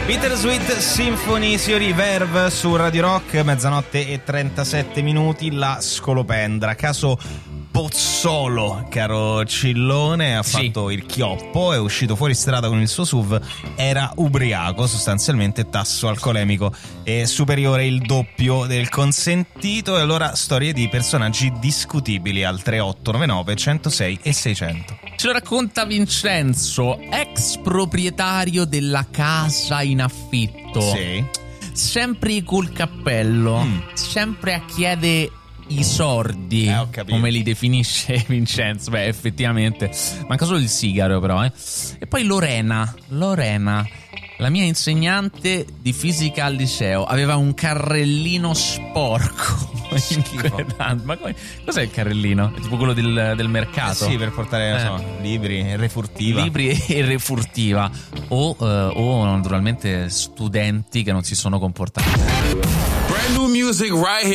Bittersweet Symphony, signori, Verve su Radio Rock, 00:37, la scolopendra, caso Pozzolo, caro Cillone, ha fatto il chioppo, è uscito fuori strada con il suo SUV, era ubriaco, sostanzialmente tasso alcolemico superiore il doppio del consentito. E allora storie di personaggi discutibili al 3899 106 e 600. Ce lo racconta Vincenzo, ex proprietario della casa in affitto. Sì. Sempre col cappello, sempre a chiedere i sordi, come li definisce Vincenzo. Beh, effettivamente manca solo il sigaro, però. E poi Lorena, la mia insegnante di fisica al liceo, aveva un carrellino sporco. Ma cos'è il carrellino? È tipo quello del mercato? Sì, per portare libri e refurtiva. O naturalmente studenti che non si sono comportati. Brand new music right here.